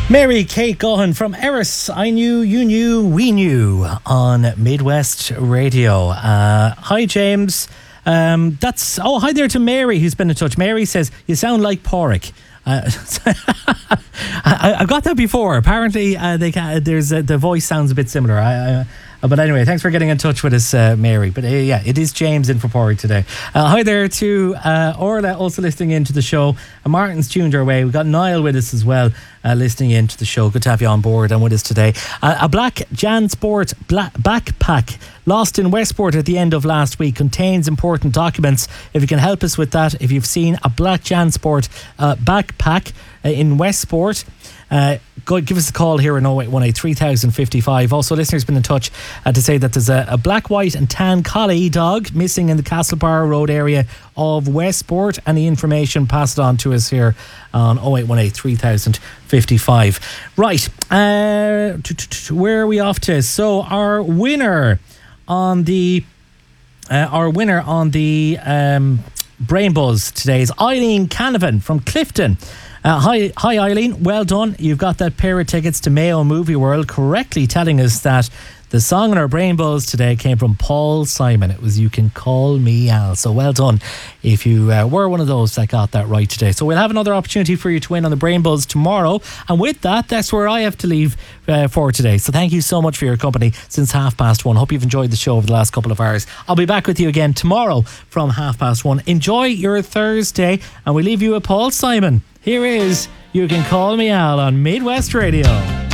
Mary Kate Gohan from Eris. I knew, you knew, we knew on Midwest Radio. Hi, James. Hi there to Mary, who's been in touch. Mary says, you sound like Porrick. I got that before. Apparently, the voice sounds a bit similar. But anyway, thanks for getting in touch with us, Mary. But yeah, it is James in for Porrick today. Hi there to Orla, also listening into the show. Martin's tuned our way. We've got Niall with us as well, listening into the show. Good to have you on board and with us today. A black JanSport backpack lost in Westport at the end of last week contains important documents. If you can help us with that, if you've seen a black JanSport backpack in Westport, give us a call here in 0818 3055. Also, listeners been in touch to say that there's a black, white and tan collie dog missing in the Castlebar Road area of Westport. Any information, pass it on to us here on 0818 3055. Right, where are we off to? So our winner on the Brain Buzz today is Eileen Canavan from Clifton. Hi Eileen, well done. You've got that pair of tickets to Mayo Movie World, correctly telling us that the song in our Brain Buzz today came from Paul Simon. It was You Can Call Me Al. So well done if you were one of those that got that right today. So we'll have another opportunity for you to win on the Brain Buzz tomorrow. And with that, that's where I have to leave for today. So thank you so much for your company since 1:30. Hope you've enjoyed the show over the last couple of hours. I'll be back with you again tomorrow from 1:30. Enjoy your Thursday, and we leave you with Paul Simon. Here is You Can Call Me Al on Midwest Radio.